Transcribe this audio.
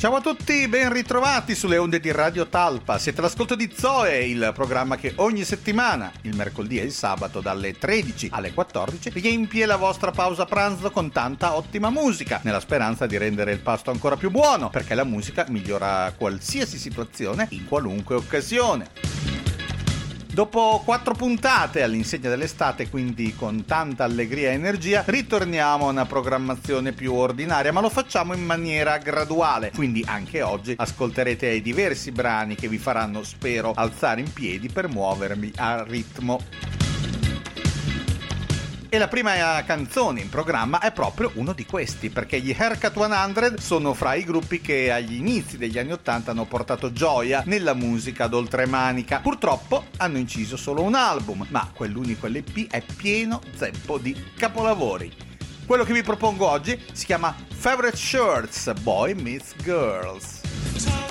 Ciao a tutti, ben ritrovati sulle onde di Radio Talpa. Siete all'ascolto di Zoe, il programma che ogni settimana, il mercoledì e il sabato dalle 13 alle 14, riempie la vostra pausa pranzo con tanta ottima musica, nella speranza di rendere il pasto ancora più buono, perché la musica migliora qualsiasi situazione in qualunque occasione. Dopo 4 puntate all'insegna dell'estate, quindi con tanta allegria e energia, ritorniamo a una programmazione più ordinaria, ma lo facciamo in maniera graduale. Quindi anche oggi ascolterete i diversi brani che vi faranno, spero, alzare in piedi per muovermi a ritmo. E la prima canzone in programma è proprio uno di questi, perché gli Haircut 100 sono fra i gruppi che agli inizi degli anni 80 hanno portato gioia nella musica d'oltremanica. Purtroppo hanno inciso solo un album, ma quell'unico LP è pieno zeppo di capolavori. Quello che vi propongo oggi si chiama Favorite Shirts, Boy Meets Girls.